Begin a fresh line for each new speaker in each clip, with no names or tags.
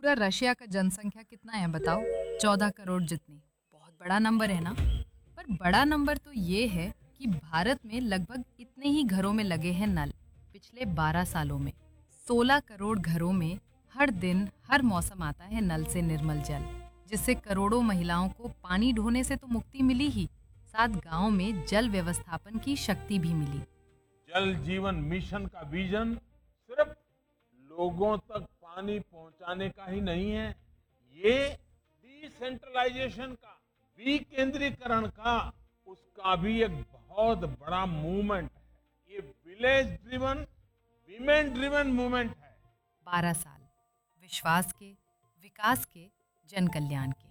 पूरा रशिया का जनसंख्या कितना है बताओ? 14 करोड़ जितनी। बहुत बड़ा नंबर है ना? पर बड़ा नंबर तो ये है कि भारत में लगभग इतने ही घरों में लगे हैं नल। पिछले 12 सालों में 16 करोड़ घरों में हर दिन हर मौसम आता है नल से निर्मल जल, जिससे करोड़ों महिलाओं को पानी ढोने से तो मुक्ति मिली ही, साथ गांव में जल व्यवस्थापन की शक्ति भी मिली।
जल जीवन मिशन का विजन सिर्फ लोगों तक पानी पहुंचाने का ही नहीं है, ये डिसेंट्रलाइजेशन का, विकेंद्रीकरण का, उसका भी एक बहुत बड़ा मूवमेंट है। ये village driven, women driven movement है।
12 साल विश्वास के, विकास के, जन कल्याण के।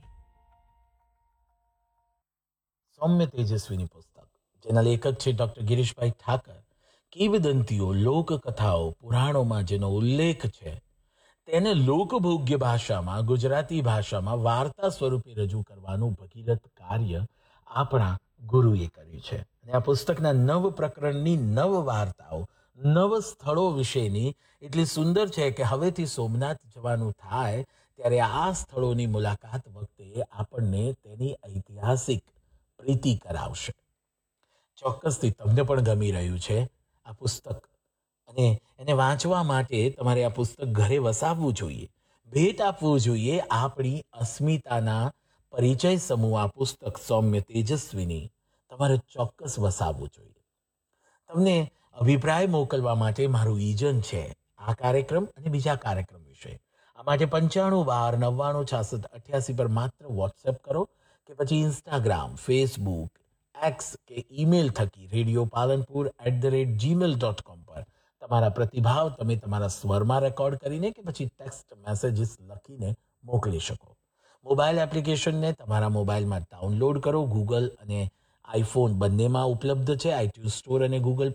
સૌમ્ય તેજસ્વીની પુસ્તક, જેના લેખક છે ડૉક્ટર ગિરીશભાઈ ઠાકર. કિંવદંતીઓ, લોકકથાઓ, પુરાણોમાં જેનો ઉલ્લેખ છે તેને લોકભોગ્ય ભાષામાં, ગુજરાતી ભાષામાં વાર્તા સ્વરૂપે રજૂ કરવાનું ભગીરથ કાર્ય આપણા ગુરુએ કર્યું છે. અને આ પુસ્તકના નવ પ્રકરણની નવ વાર્તાઓ, નવ સ્થળો વિશેની એટલી સુંદર છે કે હવેથી સોમનાથ જવાનું થાય ત્યારે આ સ્થળોની મુલાકાત વખતે આપણને તેની ઐતિહાસિક પ્રીતિ કરાવશે. ચોક્કસથી તમને પણ ગમી રહ્યું છે આ પુસ્તક, અને એને વાંચવા માટે તમારે આ પુસ્તક ઘરે વસાવવું જોઈએ, ભેટ આપવું જોઈએ. આપણી અસ્મિતાના પરિચય સમૂહ આ પુસ્તક સૌમ્ય તેજસ્વીની તમારે ચોક્કસ વસાવવું જોઈએ. તમને અભિપ્રાય મોકલવા માટે મારું ઈજન છે આ કાર્યક્રમ અને બીજા કાર્યક્રમ વિશે. આ માટે 95 92 66 88 પર માત્ર વોટ્સએપ કરો કે પછી ઇન્સ્ટાગ્રામ, ફેસબુક, એક્સ કે ઈમેલ થકી radiopalanpur@gmail.com પર તમારા પ્રતિભાવ તમે તમારા સ્વરમાં રેકોર્ડ કરીને કે પછી ટેક્સ્ટ મેસેજીસ લખીને મોકલી શકો. મોબાઈલ એપ્લિકેશનને તમારા મોબાઈલમાં ડાઉનલોડ કરો. ગૂગલ અને આઈફોન બંનેમાં ઉપલબ્ધ છે. આઈટ્યુન સ્ટોર અને ગૂગલ